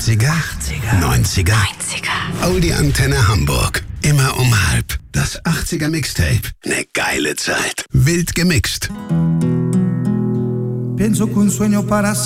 80er, 90er, Audi Antenne Hamburg. Immer um 12:30. Das 80er Mixtape. Ne geile Zeit. Wild gemixt. Pienso que un sueño para